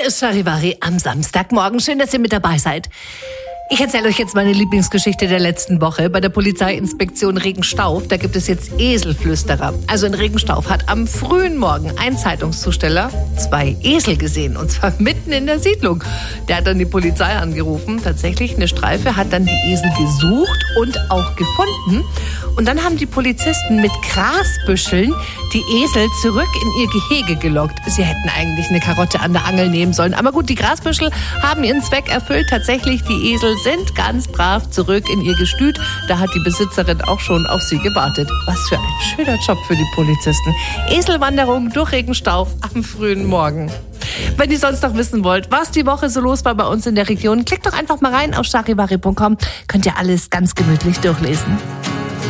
ist Charivari am Samstagmorgen. Schön, dass ihr mit dabei seid. Ich erzähle euch jetzt meine Lieblingsgeschichte der letzten Woche. Bei der Polizeiinspektion Regenstauf, da gibt es jetzt Eselflüsterer. Also in Regenstauf hat am frühen Morgen ein Zeitungszusteller 2 Esel gesehen. Und zwar mitten in der Siedlung. Der hat dann die Polizei angerufen. Tatsächlich, eine Streife hat dann die Esel gesucht und auch gefunden. Und dann haben die Polizisten mit Grasbüscheln die Esel zurück in ihr Gehege gelockt. Sie hätten eigentlich eine Karotte an der Angel nehmen sollen. Aber gut, die Grasbüschel haben ihren Zweck erfüllt. Tatsächlich, die Esel sind ganz brav zurück in ihr Gestüt. Da hat die Besitzerin auch schon auf sie gewartet. Was für ein schöner Job für die Polizisten. Eselwanderung durch Regenstauf am frühen Morgen. Wenn ihr sonst noch wissen wollt, was die Woche so los war bei uns in der Region, klickt doch einfach mal rein auf charivari.com. Könnt ihr alles ganz gemütlich durchlesen.